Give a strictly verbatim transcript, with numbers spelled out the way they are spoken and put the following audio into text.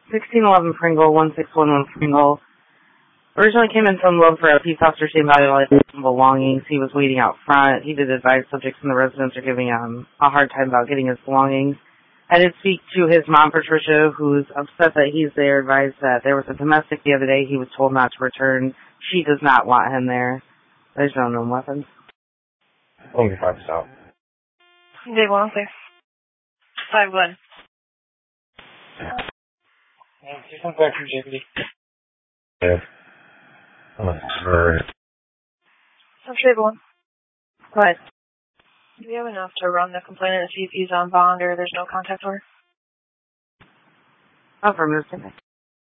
sixteen eleven Pringle, one six one one Pringle. Originally came in from Love for a peace officer saying valuable belongings. He was waiting out front. He did advise subjects in the residence are giving him a hard time about getting his belongings. I did speak to his mom, Patricia, who's upset that he's there, advised that there was a domestic the other day. He was told not to return. She does not want him there. There's no known weapons. Only five stop. Day one, please. Five one. Yeah, please come back from J P D. Yeah. I'm not sure. I'm sure one. Go ahead. Do we have enough to run the complainant and see if he's on bond or there's no contact order? Affirmative.